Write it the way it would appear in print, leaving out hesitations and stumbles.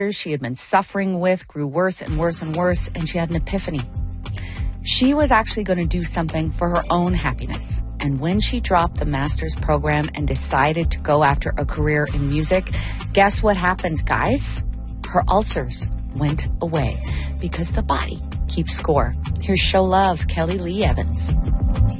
she had been suffering with grew worse and worse and worse, and she had an epiphany. She was actually going to do something for her own happiness. And when she dropped the master's program and decided to go after a career in music, guess what happened, guys? Her ulcers went away because the body keeps score. Here's Show Love, Kelly Lee Evans.